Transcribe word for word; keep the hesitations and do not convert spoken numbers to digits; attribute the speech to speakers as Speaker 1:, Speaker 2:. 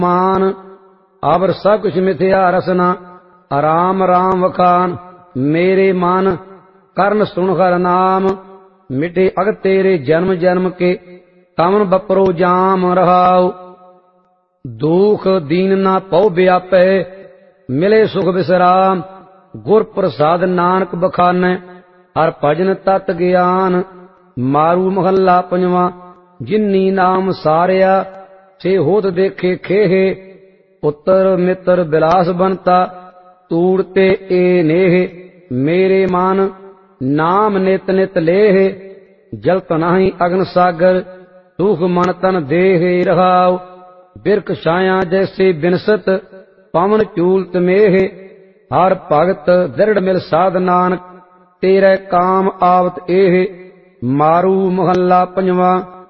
Speaker 1: मान अवर सब कुछ मिथ्या रसना राम राम वखान मेरे मन कर्ण सुन हर नाम मिटे अग तेरे जन्म जन्म के कमन बपरो जाम रहाओ दुख दीन ना पौ व्यापै मिले सुख विश्राम गुर प्रसाद नानक बखानै हर भजन तत ज्ञान मारू महला पंजवा जिन्नी नाम सारिया से होत देखे खेहे पुत्र मित्र बिलास बनता तूड़ते ए नेह मेरे मन नाम नित नित लेह जलत नाही अग्न सागर दुख मन तन देह रहाओ बिरख छाया जैसे बिनसत पवन चूलत मेह हर भगत दृढ़ मिल साध नानक तेरे काम आवत एह मारू महला पंजवा